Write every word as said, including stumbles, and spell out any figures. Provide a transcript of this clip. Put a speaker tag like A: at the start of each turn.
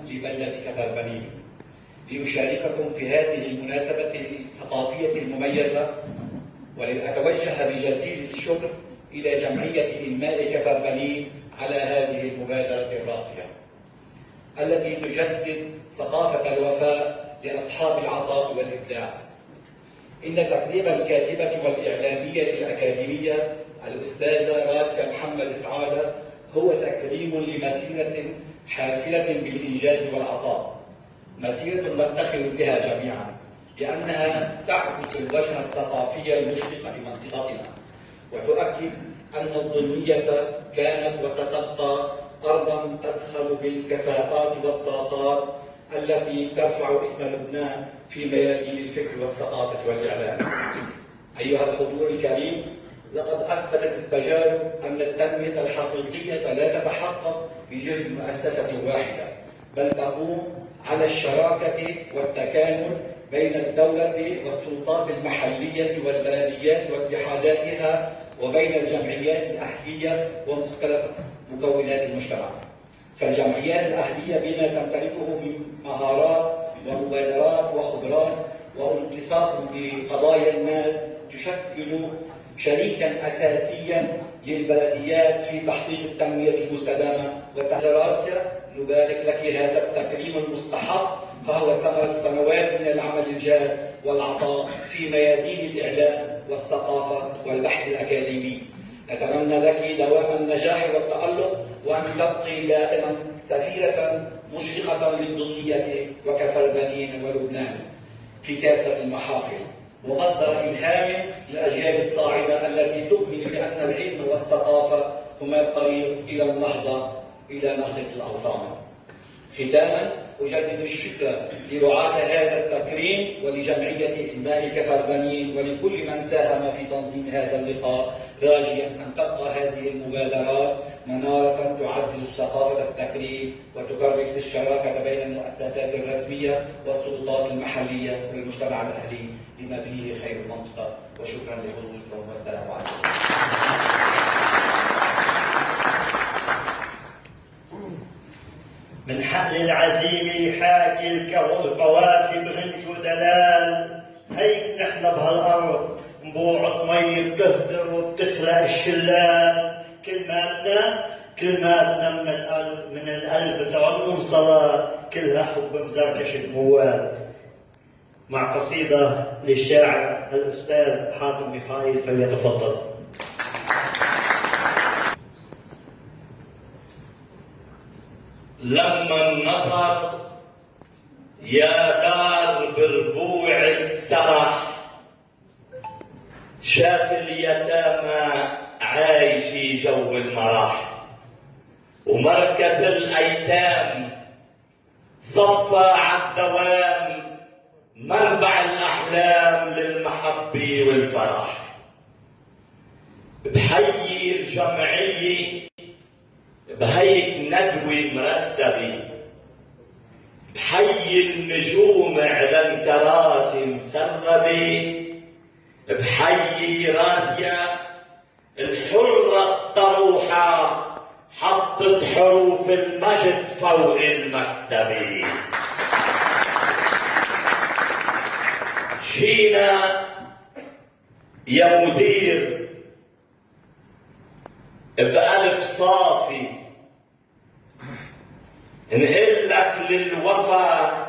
A: لبلدة كفر-بنين لأشارككم في هذه المناسبة الثقافية المميزة، ولأتوجه بجزيل الشكر إلى جمعية إنماء كفر-بنين على هذه المبادرة الراقية التي تجسد ثقافة الوفاء لأصحاب العطاء والإبداع. إن تقديم الكاتبة والإعلامية الأكاديمية الأستاذة راسيا محمد سعادة هو تكريم لمسيرة حافلة بالإنجاز والعطاء، مسيرة نفتخر بها جميعا لأنها تعكس الوجه الثقافي المشرق لمنطقتنا، وتؤكد أن الضمنية كانت وستبقى أرضا تزخر بالكفاءات والطاقات التي ترفع اسم لبنان في ميادين الفكر والثقافة والإعلام. أيها الحضور الكريم، لقد أثبتت التجارب أن التنمية الحقيقية لا تتحقق بجهد مؤسسة واحدة، بل تقوم على الشراكة والتكامل بين الدولة والسلطات المحلية والبلديات واتحاداتها، وبين الجمعيات الأهلية ومختلف مكونات المجتمع. فالجمعيات الأهلية بما تمتلكه من مهارات ومبادرات وخبرات وانتصاف بقضايا الناس تشكل شريكا أساسيا للبلديات في تحقيق التنمية المستدامة والتحراسية. نبارك لك هذا التكريم المستحق، فهو ثمرة سنوات من العمل الجاد والعطاء في ميادين الإعلام والثقافة والبحث الأكاديمي. نتمنى لك دوام النجاح والتألق، وأن تبقي دائما سفيرة مشرقة للضمنية وكفر-بنين ولبنان في كافة المحافل، ومصدر إلهام للأجيال الصاعدة التي تؤمن بأن العلم والثقافة هما الطريق إلى النهضة إلى نهضة الأوطان. ختاما، أجدد الشكر لرعاة هذا التكريم ولجمعية إنماء كفر-بنين ولكل من ساهم في تنظيم هذا اللقاء، راجيا أن تبقى هذه المبادرات منارة تعزز ثقافة التكريم وتكرس الشراكة بين المؤسسات الرسمية والسلطات المحلية والمجتمع الأهلي بما فيه خير المنطقة. وشكرا لحضوركم والسلام عليكم.
B: من حقل العزيمة حاكي القوافي بغنج ودلال، هيك نحن بهالأرض نبوعة مي بتهدر وبتخلق الشلال. كلماتنا كلماتنا من القلب من القلب ترنم صلاة، كلها حب مزركش الموال. مع قصيدة للشاعر الأستاذ حاتم ميخائيل، فليتفضل.
C: لما النصر يا دار بربوع سرح، شاف اليتامى عايشي جو المرح، ومركز الأيتام صفى عالدوام منبع الأحلام للمحبة والفرح. بحيي الجمعية بهيك ندوة مرتبة، بحيي النجوم على الكراسي مسربة، بحيي راسيا الحرة الطروحة حطت حروف المجد فوق المكتبة. جينا يا مدير بقلب صافي نقول لك للوفا